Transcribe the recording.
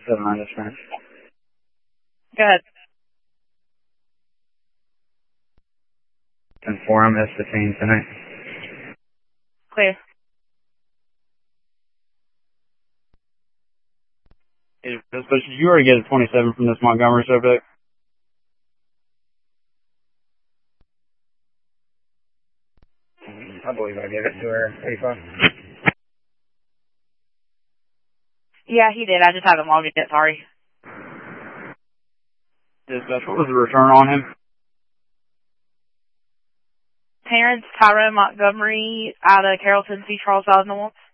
7-9, that's fine. Go ahead. 10-4, I'm S15 tonight. Clear. But did you already get a 27 from this Montgomery subject? I believe I gave it to her, 85. Yeah, he did. I just haven't logged it yet, sorry. Dispatch, what was the return on him? Terrence Tyrone Montgomery out of Carrollton, C. Charles Island.